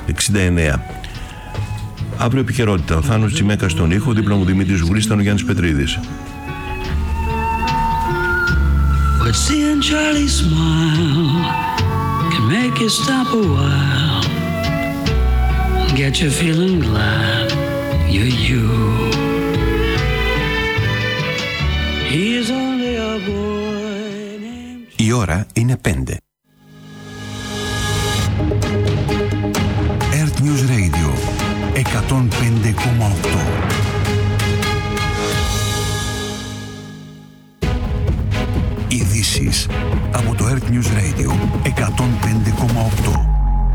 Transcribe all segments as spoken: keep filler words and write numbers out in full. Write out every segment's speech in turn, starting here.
εξήντα εννέα. Αύριο επικαιρότητα. Ο Θάνος Τσιμέκας στον ήχο, δίπλα μου Δημήτρης Γουλής, ήταν ο Γιάννης Πετρίδης. But seeing Charlie smile can make you stop a while, get you feeling glad you're you. He's only a boy named... Η ώρα είναι πέντε. Earth News Radio εκατόν πέντε κόμμα οκτώ. Ειδήσεις από το Earth News Radio εκατόν πέντε κόμμα οκτώ.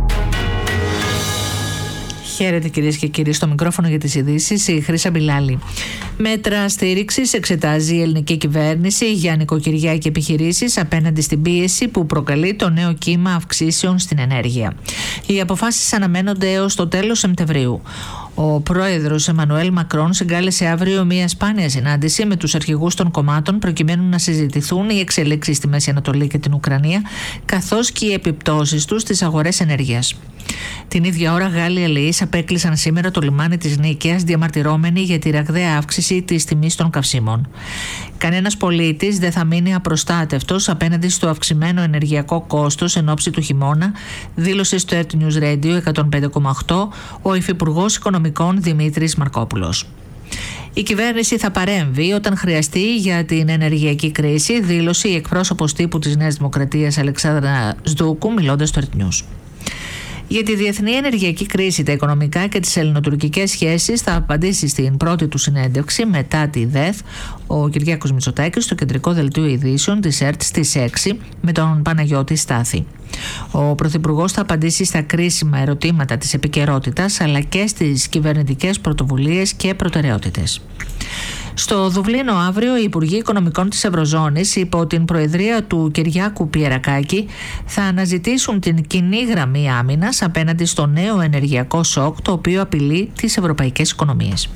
Χαίρετε κυρίες και κύριοι, στο μικρόφωνο για τις ειδήσεις η Χρύσα Μπιλάλη. Μέτρα στήριξης εξετάζει η ελληνική κυβέρνηση για νοικοκυριά και επιχειρήσεις απέναντι στην πίεση που προκαλεί το νέο κύμα αυξήσεων στην ενέργεια. Οι αποφάσεις αναμένονται έως το τέλος Σεπτεμβρίου. Ο πρόεδρος Εμμανουέλ Μακρόν συγκάλεσε αύριο μια σπάνια συνάντηση με τους αρχηγούς των κομμάτων προκειμένου να συζητηθούν οι εξελίξεις στη Μέση Ανατολή και την Ουκρανία, καθώς και οι επιπτώσεις τους στις αγορές ενέργειας. Την ίδια ώρα, Γάλλοι αλληλείς απέκλεισαν σήμερα το λιμάνι της Νίκαιας, διαμαρτυρώμενοι για τη ραγδαία αύξηση της τιμής των καυσίμων. Κανένας πολίτης δεν θα μείνει απροστάτευτος απέναντι στο αυξημένο ενεργειακό κόστος εν ώψη του χειμώνα, δήλωσε στο Earth News Radio εκατόν πέντε κόμμα οκτώ ο Υφυπουργός Οικονομικών Δημήτρης Μαρκόπουλος. Η κυβέρνηση θα παρέμβει όταν χρειαστεί για την ενεργειακή κρίση, δήλωσε η εκπρόσωπος τύπου της Νέας Δημοκρατίας Αλεξάνδρα Σδούκου, μιλώντας στο Earth News. Για τη διεθνή ενεργειακή κρίση, τα οικονομικά και τις ελληνοτουρκικές σχέσεις θα απαντήσει στην πρώτη του συνέντευξη μετά τη ΔΕΘ ο Κυριάκος Μητσοτάκης στο κεντρικό δελτίο ειδήσεων της ΕΡΤ στις έξι με τον Παναγιώτη Στάθη. Ο Πρωθυπουργός θα απαντήσει στα κρίσιμα ερωτήματα της επικαιρότητας αλλά και στις κυβερνητικές πρωτοβουλίες και προτεραιότητες. Στο Δουβλίνο αύριο οι Υπουργοί Οικονομικών της Ευρωζώνης υπό την προεδρία του Κυριάκου Πιερακάκη θα αναζητήσουν την κοινή γραμμή άμυνας απέναντι στο νέο ενεργειακό σοκ το οποίο απειλεί τις ευρωπαϊκές οικονομίες.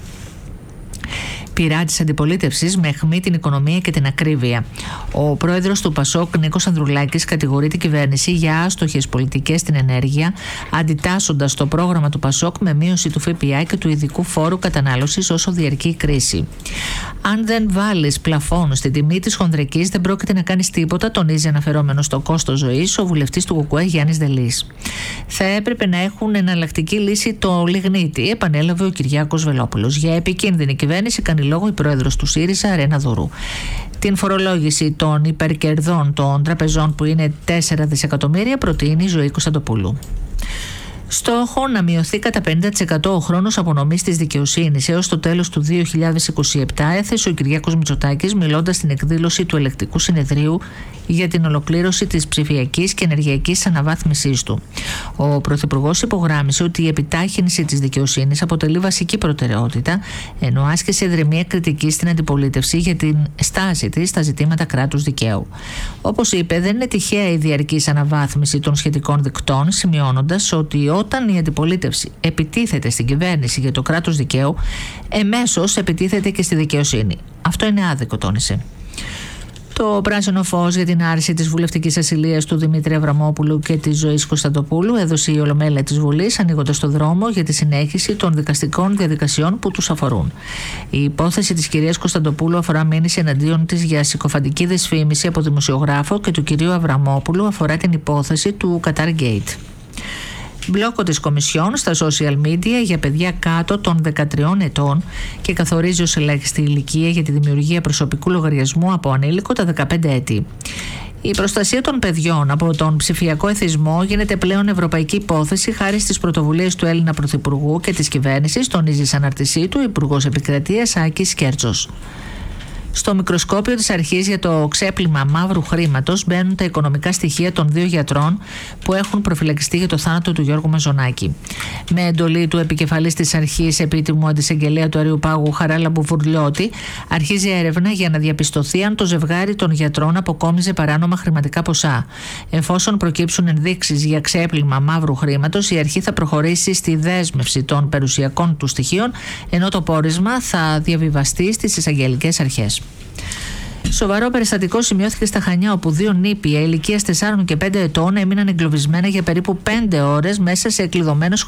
Πειρά της αντιπολίτευσης με αιχμή την οικονομία και την ακρίβεια. Ο πρόεδρος του Πασόκ, Νίκος Ανδρουλάκης, κατηγορεί την κυβέρνηση για άστοχες πολιτικές στην ενέργεια, αντιτάσσοντας το πρόγραμμα του Πασόκ με μείωση του ΦΠΑ και του ειδικού φόρου κατανάλωσης όσο διαρκεί η κρίση. Αν δεν βάλεις πλαφόν στην τιμή της χονδρικής, δεν πρόκειται να κάνεις τίποτα, τονίζει αναφερόμενο στο κόστος ζωής ο βουλευτής του ΚΚΕ Γιάννης Δελής. Θα έπρεπε να έχουν εναλλακτική λύση το λιγνίτη, επανέλαβε ο Κυριάκος Βελόπουλος. Για επικίνδυνη κυβέρνηση κάνει λόγο η πρόεδρος του ΣΥΡΙΖΑ, Ρένα Δουρού. Την φορολόγηση των υπερκερδών των τραπεζών που είναι τέσσερα δισεκατομμύρια προτείνει η Ζωή Κωνσταντοπούλου. Στόχο να μειωθεί κατά πενήντα τοις εκατό ο χρόνος απονομής της δικαιοσύνης έως το τέλος του δύο χιλιάδες είκοσι επτά, έθεσε ο Κυριάκος Μητσοτάκης μιλώντας στην εκδήλωση του Ελεκτικού Συνεδρίου για την ολοκλήρωση της ψηφιακής και ενεργειακής αναβάθμισής του. Ο Πρωθυπουργός υπογράμμισε ότι η επιτάχυνση της δικαιοσύνης αποτελεί βασική προτεραιότητα, ενώ άσκησε δρυμία κριτική στην αντιπολίτευση για την στάση της στα ζητήματα κράτους δικαίου. Όπως είπε, δεν είναι τυχαία η διαρκής αναβάθμιση των σχετικών δικτών, σημειώνοντας ότι όταν η αντιπολίτευση επιτίθεται στην κυβέρνηση για το κράτος δικαίου, εμέσως επιτίθεται και στη δικαιοσύνη. Αυτό είναι άδικο, τόνισε. Το πράσινο φως για την άρση της βουλευτικής ασυλίας του Δημήτρη Αβραμόπουλου και της Ζωής Κωνσταντοπούλου έδωσε η Ολομέλεια της Βουλής, ανοίγοντας το δρόμο για τη συνέχιση των δικαστικών διαδικασιών που τους αφορούν. Η υπόθεση της κυρίας Κωνσταντοπούλου αφορά μήνυση εναντίον της για συκοφαντική δεσφήμιση από δημοσιογράφο και του κυρίου Αβραμόπουλου αφορά την υπόθεση του Qatar Gate. Μπλόκο της Κομισιόν στα social media για παιδιά κάτω των δεκατριών ετών και καθορίζει ως ελάχιστη ηλικία για τη δημιουργία προσωπικού λογαριασμού από ανήλικο τα δεκαπέντε έτη. Η προστασία των παιδιών από τον ψηφιακό εθισμό γίνεται πλέον ευρωπαϊκή υπόθεση χάρη στις πρωτοβουλίες του Έλληνα Πρωθυπουργού και της κυβέρνησης, τονίζει σαν αναρτησή του Υπουργός Επικρατείας Άκης Κέρτσος. Στο μικροσκόπιο της αρχής για το ξέπλυμα μαύρου χρήματος μπαίνουν τα οικονομικά στοιχεία των δύο γιατρών που έχουν προφυλακιστεί για το θάνατο του Γιώργου Μαζονάκη. Με εντολή του επικεφαλής της αρχής επίτιμου αντισαγγελέα του Αριουπάγου Χαράλαμπου Βουρλιώτη, αρχίζει έρευνα για να διαπιστωθεί αν το ζευγάρι των γιατρών αποκόμιζε παράνομα χρηματικά ποσά. Εφόσον προκύψουν ενδείξεις για ξέπλυμα μαύρου χρήματος, η αρχή θα προχωρήσει στη δέσμευση των περιουσιακών του στοιχείων, ενώ το πόρισμα θα διαβιβαστεί στις εισαγγελικές αρχές. Σοβαρό περιστατικό σημειώθηκε στα Χανιά, όπου δύο νήπια ηλικίας τεσσάρων και πέντε ετών έμειναν εγκλωβισμένα για περίπου πέντε ώρες μέσα σε κλειδωμένο